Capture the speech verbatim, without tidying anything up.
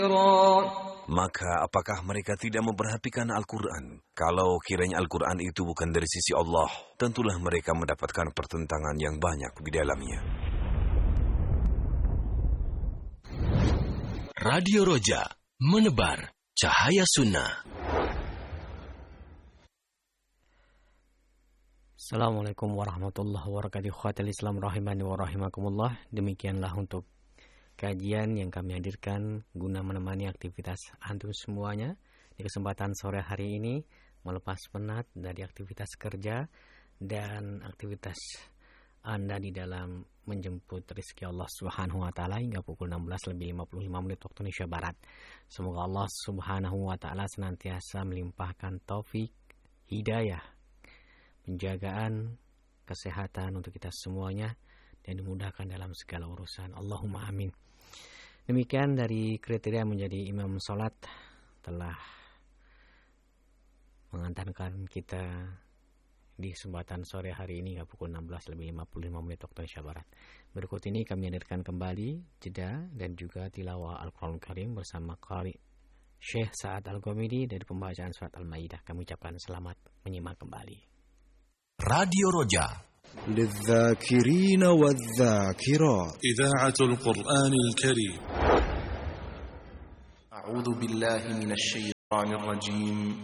Maka apakah mereka tidak memperhatikan Al-Quran? Kalau kiranya Al-Quran itu bukan dari sisi Allah, tentulah mereka mendapatkan pertentangan yang banyak di dalamnya. Radio Roja, menebar cahaya sunnah. Assalamualaikum warahmatullahi wabarakatuh. Khawatir Islam rahimani wa rahimakumullah. Demikianlah untuk kajian yang kami hadirkan guna menemani aktivitas antum semuanya di kesempatan sore hari ini, melepas penat dari aktivitas kerja dan aktivitas Anda di dalam menjemput rezeki Allah Subhanahu wa taala hingga pukul enam belas lebih lima puluh lima menit waktu Indonesia Barat. Semoga Allah Subhanahu wa taala senantiasa melimpahkan taufik, hidayah, penjagaan, kesehatan untuk kita semuanya dan dimudahkan dalam segala urusan. Allahumma amin. Demikian dari kriteria menjadi imam salat telah mengantarkan kita di kesempatan sore hari ini hingga pukul enam belas lebih lima puluh lima menit waktu Indonesia Barat. Berikut ini kami hadirkan kembali jeda dan juga tilawah Al-Quran Karim bersama Qari Syekh Sa'ad Al-Ghamidi dari pembacaan surat Al-Maidah. Kami ucapkan selamat menyimak kembali. Radio Roja للذاكرين والذاكرات إذاعة القرآن الكريم. أعوذ بالله من الشيطان الرجيم.